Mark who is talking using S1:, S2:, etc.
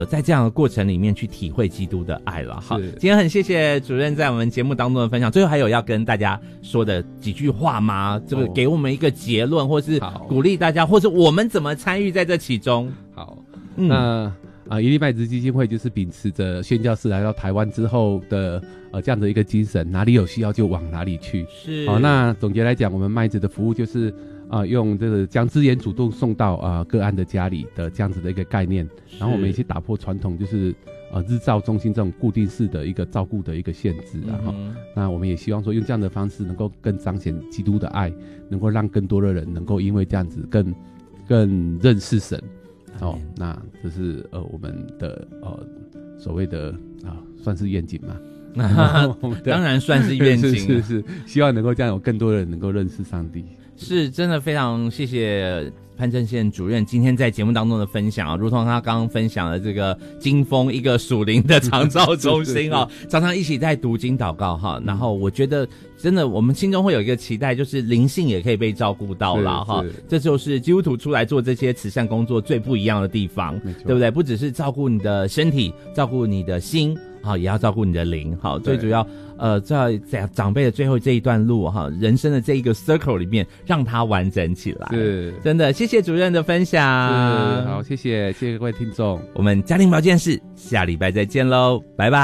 S1: 在这样的过程里面去体会基督的爱了。好，今天很谢谢主任在我们节目当中的分享。最后还有要跟大家说的几句话吗？这个给我们一个结论，或是鼓励大家，或者我们怎么参与在这其中？
S2: 好，那一粒麦子基金会就是秉持着宣教士来到台湾之后的这样的一个精神，哪里有需要就往哪里去。
S1: 是。
S2: 好，那总结来讲，我们麦子的服务就是用这个将资源主动送到个案的家里的这样子的一个概念，然后我们也去打破传统，就是日照中心这种固定式的一个照顾的一个限制那我们也希望说用这样的方式能够更彰显基督的爱，能够让更多的人能够因为这样子更认识神。那这是我们的所谓的算是愿景嘛。
S1: 当然算是愿景，
S2: 是希望能够这样有更多人能够认识上帝。
S1: 是真的非常谢谢潘正宪主任今天在节目当中的分享如同他刚刚分享的这个金峰一个属灵的长照中心常常一起在读经祷告然后我觉得真的我们心中会有一个期待，就是灵性也可以被照顾到了这就是基督徒出来做这些慈善工作最不一样的地方，对不对？不只是照顾你的身体，照顾你的心也要照顾你的灵最主要在长辈的最后这一段路人生的这一个 circle 里面让它完整起来。是真的谢谢主任的分享。
S2: 好，谢谢各位听众，
S1: 我们家庭保健室下礼拜再见咯，拜拜。